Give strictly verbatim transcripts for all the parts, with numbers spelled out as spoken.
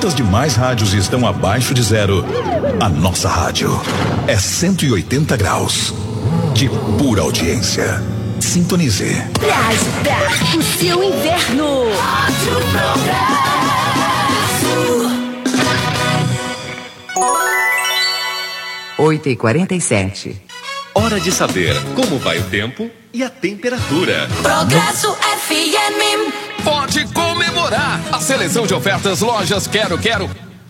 Enquanto as demais rádios estão abaixo de zero, a nossa rádio é cento e oitenta graus de pura audiência. Sintonize. Pra ajudar o seu inverno. oito e quarenta e sete. Hora de saber como vai o tempo e a temperatura. Progresso F M. Pode comemorar a seleção de ofertas Lojas Quero Quero.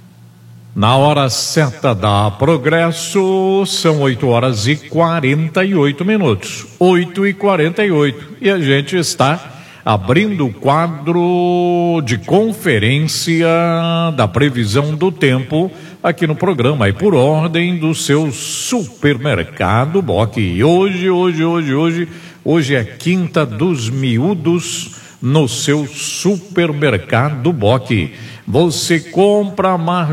Na hora certa da Progresso, são oito horas e quarenta e oito minutos. oito e quarenta e oito. E a gente está abrindo o quadro de conferência da previsão do tempo aqui no programa, e por ordem do seu supermercado Boc. E hoje, hoje, hoje, hoje, hoje é quinta dos miúdos no seu supermercado Boc. Você compra mais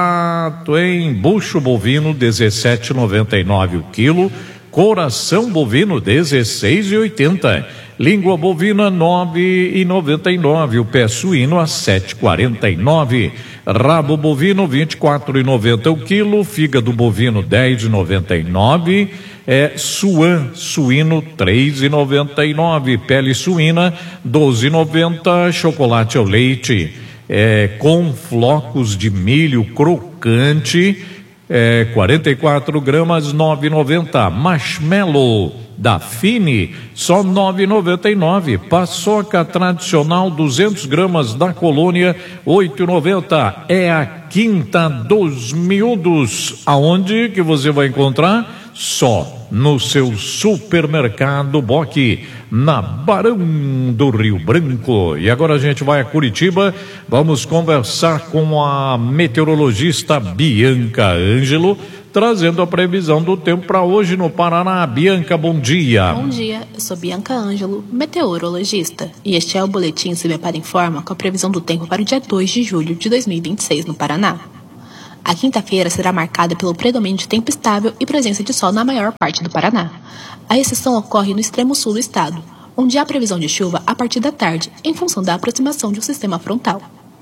barato em bucho bovino dezessete reais e noventa e nove centavos o quilo, coração bovino dezesseis reais e oitenta centavos, língua bovina nove reais e noventa e nove centavos, o pé suíno a sete reais e quarenta e nove centavos, rabo bovino vinte e quatro reais e noventa centavos o quilo, fígado bovino dez reais e noventa e nove centavos, é suã suíno três reais e noventa e nove centavos, pele suína doze reais e noventa centavos, chocolate ao leite é, com flocos de milho crocante, é, quarenta e quatro gramas, nove reais e noventa centavos. Marshmallow da Fini, só nove reais e noventa e nove centavos. Paçoca tradicional, duzentas gramas da Colônia, oito reais e noventa centavos. É a quinta dos miúdos. Aonde que você vai encontrar? Só no seu supermercado Boc, na Barão do Rio Branco. E agora a gente vai a Curitiba, vamos conversar com a meteorologista Bianca Ângelo, trazendo a previsão do tempo para hoje no Paraná. Bianca, bom dia. Bom dia, eu sou Bianca Ângelo, meteorologista, e este é o boletim Se Me Para Informa com a previsão do tempo para o dia dois de julho de dois mil e vinte e seis no Paraná. A quinta-feira será marcada pelo predomínio de tempo estável e presença de sol na maior parte do Paraná. A exceção ocorre no extremo sul do estado, onde há previsão de chuva a partir da tarde, em função da aproximação de um sistema frontal.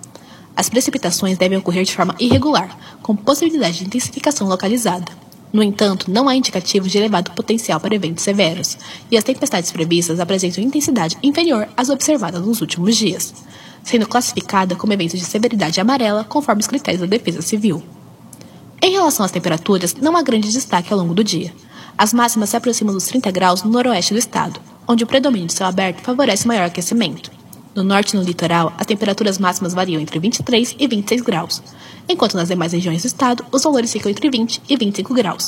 As precipitações devem ocorrer de forma irregular, com possibilidade de intensificação localizada. No entanto, não há indicativos de elevado potencial para eventos severos, e as tempestades previstas apresentam intensidade inferior às observadas nos últimos dias, sendo classificada como evento de severidade amarela conforme os critérios da Defesa Civil. Em relação às temperaturas, não há grande destaque ao longo do dia. As máximas se aproximam dos trinta graus no noroeste do estado, onde o predomínio de céu aberto favorece maior aquecimento. No norte e no litoral, as temperaturas máximas variam entre vinte e três e vinte e seis graus, enquanto nas demais regiões do estado, os valores ficam entre vinte e vinte e cinco graus.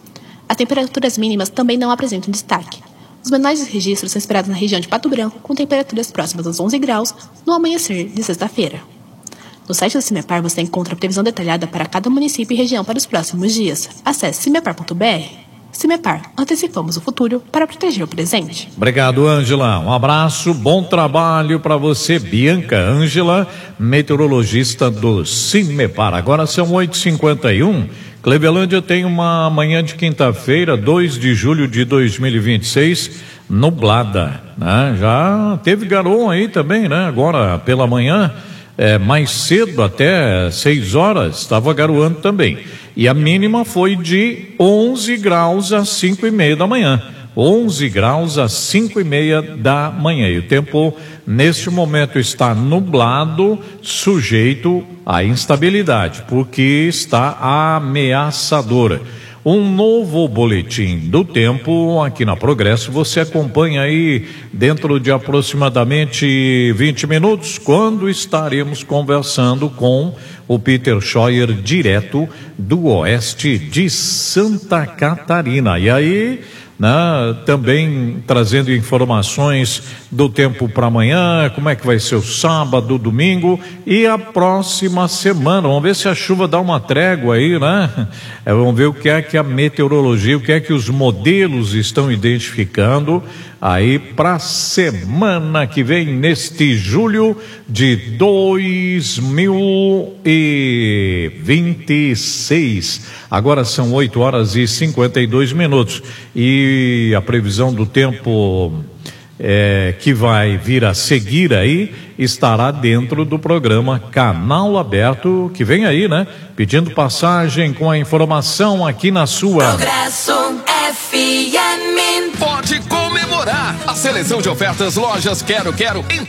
As temperaturas mínimas também não apresentam destaque. Os menores registros são esperados na região de Pato Branco, com temperaturas próximas aos onze graus no amanhecer de sexta-feira. No site do CIMEPAR você encontra a previsão detalhada para cada município e região para os próximos dias. Acesse cimepar ponto b r. CIMEPAR, antecipamos o futuro para proteger o presente. Obrigado, Ângela. Um abraço, bom trabalho para você, Bianca Ângela, meteorologista do CIMEPAR. Agora são oito e cinquenta e um. Clevelândia tem uma manhã de quinta-feira, dois de julho de dois mil e vinte e seis, nublada, né? Já teve garoa aí também, né? Agora pela manhã, é, mais cedo, até seis horas, estava garoando também. E a mínima foi de onze graus às cinco e meia da manhã. onze graus às cinco e meia da manhã. E o tempo, neste momento, está nublado, sujeito à instabilidade, porque está ameaçadora. Um novo boletim do tempo aqui na Progresso, você acompanha aí dentro de aproximadamente vinte minutos, quando estaremos conversando com o Peter Scheuer, direto do oeste de Santa Catarina. E aí, né, também trazendo informações do tempo para amanhã, como é que vai ser o sábado, domingo e a próxima semana. Vamos ver se a chuva dá uma trégua aí, né? É, vamos ver o que é que a meteorologia, o que é que os modelos estão identificando aí para semana que vem, neste julho de dois mil e vinte e seis. Agora são oito horas e cinquenta e dois minutos. E a previsão do tempo é, que vai vir a seguir aí estará dentro do programa Canal Aberto, que vem aí, né? Pedindo passagem com a informação aqui na sua Progresso F M. Pode comemorar. A seleção de ofertas Lojas Quero Quero em